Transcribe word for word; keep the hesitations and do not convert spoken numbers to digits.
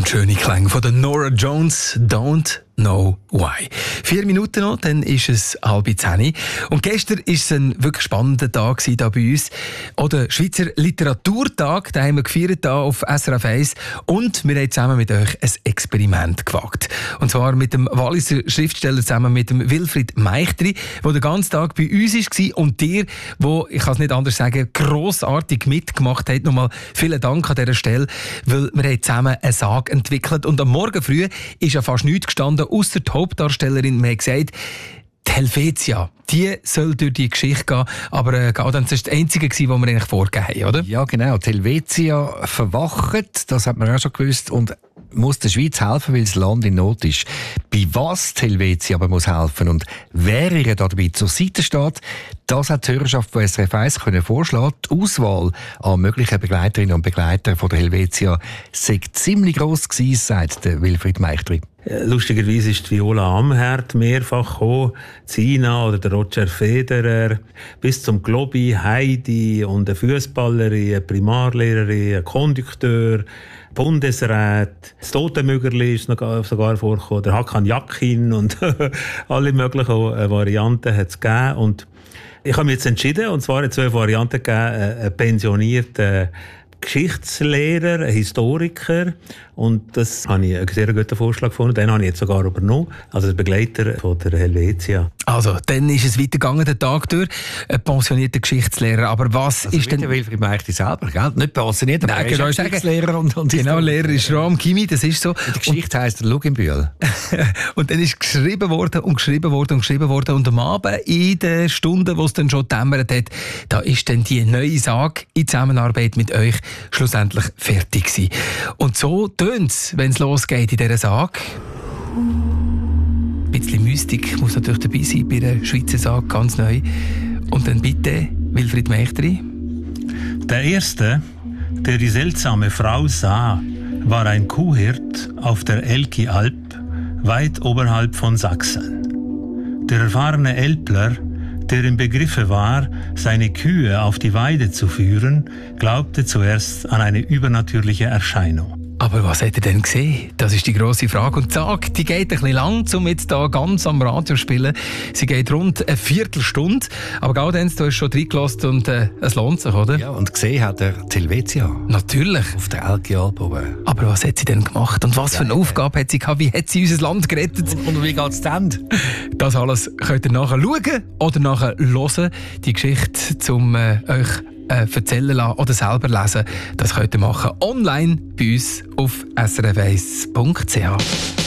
Und schöne Klänge von der Norah Jones, Don't Know Why. Vier Minuten noch, dann ist es halb zehn. Und gestern war es ein wirklich spannender Tag hier bei uns. Auch der Schweizer Literaturtag, den haben wir gefeiert hier auf S R F eins. Und wir haben zusammen mit euch ein Experiment gewagt. Und zwar mit dem Walliser Schriftsteller zusammen mit dem Wilfried Meichtri, der den ganzen Tag bei uns war. Und dir, wo, ich kann es nicht anders sagen, grossartig mitgemacht hat. Nochmal vielen Dank an dieser Stelle, weil wir haben zusammen eine Sage entwickelt. Und am Morgen früh ist ja fast nichts gestanden, ausser die Hauptdarstellerin. Wir haben gesagt, die Helvetia, die soll durch die Geschichte gehen, aber äh, das war das Einzige, was wir eigentlich vorgegeben haben, oder? Ja, genau. Die Helvetia verwacht, das hat man auch schon gewusst, und muss der Schweiz helfen, weil das Land in Not ist. Bei was die Helvetia aber muss helfen und wer ihr dabei zur Seite steht, das hat die Hörerschaft von S R F eins können vorschlagen. Die Auswahl an möglichen Begleiterinnen und Begleitern von der Helvetia sei ziemlich gross gewesen, sagt der Wilfried Meichtri. Lustigerweise ist die Viola Amherd mehrfach gekommen, Zina oder der Roger Federer, bis zum Globi, Heidi und eine Fußballerin, eine Primarlehrerin, ein Kondukteur, Bundesrat, das Totenmögerli ist noch sogar vorgekommen, der Hakan Yakin und alle möglichen Varianten hat es gegeben. Und ich habe mich jetzt entschieden, und zwar in zwei Varianten gegeben, einen pensionierten Geschichtslehrer, ein Historiker, und das habe ich einen sehr guten Vorschlag gefunden. Den habe ich jetzt sogar übernommen, also der Begleiter von der Helvetia. Also, dann ist es weitergegangen, der Tag durch, ein pensionierter Geschichtslehrer. Aber was also ist denn... Der Wilfried Meichtri selber, gell? Nicht pensioniert, aber Nein, er ist genau, Geschichtslehrer und, und genau, Lehrer ist Ram Kimi, das ist so. In der Geschichte heisst er Luginbühl. Und dann ist geschrieben worden und geschrieben worden und geschrieben worden. Und am Abend, in den Stunden, wo es dann schon dämmert hat, da ist dann die neue Sage in Zusammenarbeit mit euch schlussendlich fertig gewesen. Und so tönt es, wenn es losgeht in dieser Sage. Ein bisschen Mystik muss natürlich dabei sein bei der Schweizer Sage, ganz neu. Und dann bitte, Wilfried Meichtri. Der Erste, der die seltsame Frau sah, war ein Kuhhirt auf der Elki-Alp, weit oberhalb von Sachsen. Der erfahrene Älpler, der im Begriffe war, seine Kühe auf die Weide zu führen, glaubte zuerst an eine übernatürliche Erscheinung. Aber was hat er denn gesehen? Das ist die grosse Frage. Und die Sage, die geht ein bisschen lang, um jetzt hier ganz am Radio zu spielen. Sie geht rund eine Viertelstunde. Aber Gaudenz, du hast schon reingelassen und äh, es lohnt sich, oder? Ja, und gesehen hat er die Helvetia. Natürlich. Auf der Elki-Alp oben. Aber was hat sie denn gemacht? Und was ja, für eine ja. Aufgabe hat sie gehabt? Wie hat sie unser Land gerettet? Und, und wie geht es dann? Das alles könnt ihr nachher schauen oder nachher hören. Die Geschichte, um äh, euch Äh, erzählen lassen oder selber lesen, das könnt ihr machen online bei uns auf s r f eins punkt c h.